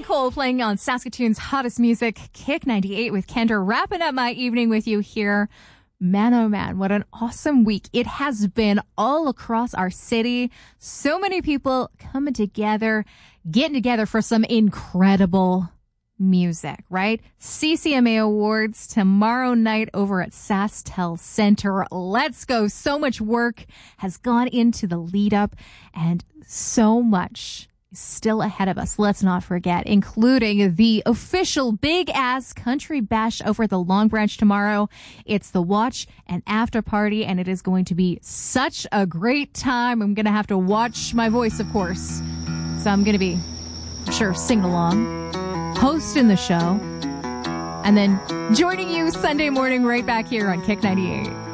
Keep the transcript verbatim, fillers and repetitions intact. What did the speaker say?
Cole playing on Saskatoon's hottest music, Kick ninety-eight with Kendra, wrapping up my evening with you here. Man, oh man, what an awesome week it has been all across our city. So many people coming together, getting together for some incredible music, right? C C M A Awards tomorrow night over at SaskTel Center. Let's go. So much work has gone into the lead up and so much is still ahead of us. Let's not forget, including the official big ass country bash over at the Long Branch tomorrow. It's the watch and after party, and it is going to be such a great time. I'm going to have to watch my voice, of course. So I'm going to be, sure, singing along, hosting the show, and then joining you Sunday morning right back here on Kick ninety-eight.